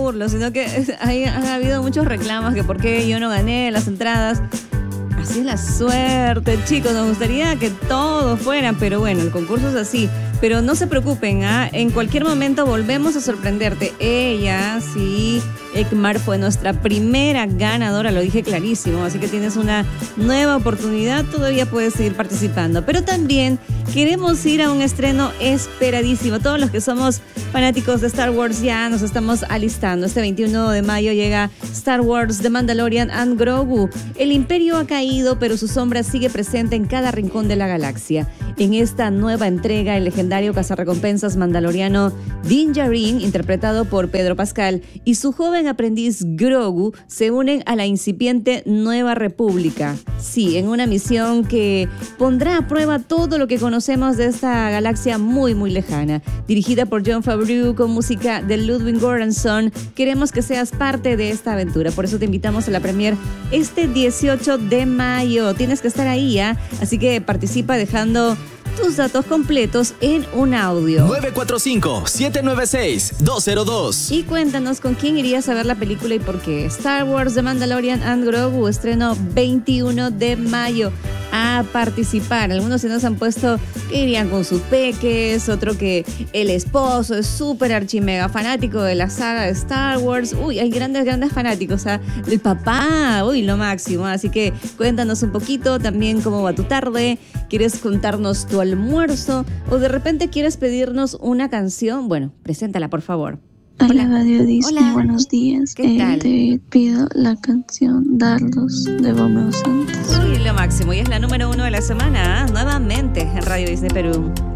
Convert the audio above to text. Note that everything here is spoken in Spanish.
burlo, sino que ha habido muchos reclamos que por qué yo no gané las entradas. Así es la suerte, chicos. Nos gustaría que todos fueran, pero bueno, el concurso es así. Pero no se preocupen, en cualquier momento volvemos a sorprenderte. Ella, sí, Ekmar fue nuestra primera ganadora, lo dije clarísimo. Así que tienes una nueva oportunidad, todavía puedes seguir participando. Pero también queremos ir a un estreno esperadísimo. Todos los que somos fanáticos de Star Wars ya nos estamos alistando. Este 21 de mayo llega Star Wars The Mandalorian and Grogu. El Imperio ha caído, pero su sombra sigue presente en cada rincón de la galaxia. En esta nueva entrega, el legendario cazarrecompensas mandaloriano Din Djarin, interpretado por Pedro Pascal, y su joven aprendiz Grogu se unen a la incipiente Nueva República. Sí, en una misión que pondrá a prueba todo lo que conocemos de esta galaxia muy, muy lejana. Dirigida por Jon Favreau con música de Ludwig Göransson, queremos que seas parte de esta aventura. Por eso te invitamos a la premiere este 18 de mayo. Tienes que estar ahí, ¿eh? Así que participa dejando tus datos completos en un audio. 945-796-202. Y cuéntanos con quién irías a ver la película y por qué. Star Wars The Mandalorian and Grogu, estreno 21 de mayo. A participar. Algunos se nos han puesto que irían con sus peques, otro que el esposo es súper archimega fanático de la saga de Star Wars. Uy, hay grandes fanáticos, ¿ah? El papá, uy, lo máximo. Así que cuéntanos un poquito también cómo va tu tarde. ¿Quieres contarnos tu almuerzo? ¿O de repente quieres pedirnos una canción? Bueno, preséntala, por favor. Hola, Radio Disney, Hola. Buenos días. ¿Qué tal? Te pido la canción Dardos de Romeo Santos. Uy, lo máximo. Y es la número 1 de la semana, ¿ah? Nuevamente en Radio Disney Perú.